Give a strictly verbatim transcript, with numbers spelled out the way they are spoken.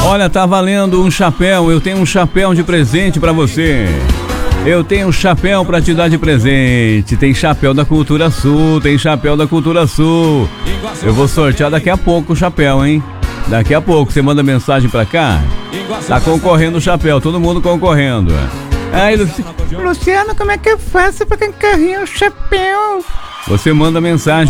Olha, tá valendo um chapéu. Eu tenho um chapéu de presente pra você. Eu tenho um chapéu pra te dar de presente. Tem chapéu da Cultura Sul, tem chapéu da Cultura Sul. Eu vou sortear daqui a pouco o chapéu, hein? Daqui a pouco, você manda mensagem pra cá. Tá concorrendo o chapéu, todo mundo concorrendo. Aí, Luci... Luciano, como é que eu faço pra concorrer o chapéu? Você manda mensagem.